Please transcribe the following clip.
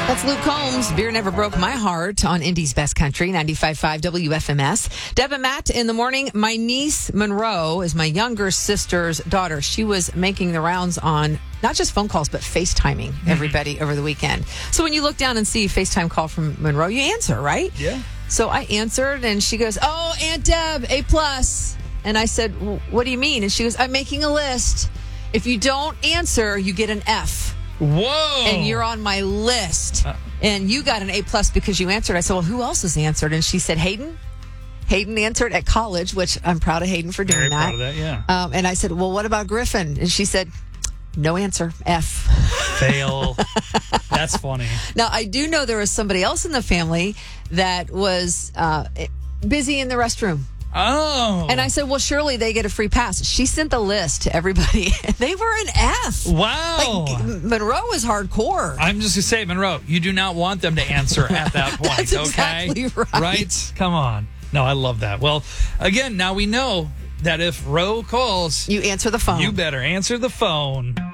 That's Luke Combs. Beer Never Broke My Heart on Indy's Best Country, 95.5 WFMS. Deb and Matt in the morning. My niece, Monroe, is my younger sister's daughter. She was making the rounds on not just phone calls, but FaceTiming everybody over the weekend. So when you look down and see a FaceTime call from Monroe, you answer, right? Yeah. So I answered, and she goes, "Oh, Aunt Deb, A+." And I said, "What do you mean?" And she goes, "I'm making a list. If you don't answer, you get an F. Whoa. And you're on my list. And you got an A+ because you answered." I said, "Well, who else has answered?" And she said, "Hayden." Hayden answered at college, which I'm proud of Hayden for doing Very that. proud of that, yeah. And I said, "Well, what about Griffin?" And she said, "No answer, F." Fail. That's funny. Now, I do know there was somebody else in the family that was busy in the restroom. Oh. And I said, "Well, surely they get a free pass." She sent the list to everybody. They were an F. Wow. Like, Monroe is hardcore. I'm just going to say, Monroe, you do not want them to answer at that point, That's okay? exactly right. Right? Come on. No, I love that. Well, again, now we know that if Roe calls, You answer the phone. you better answer the phone.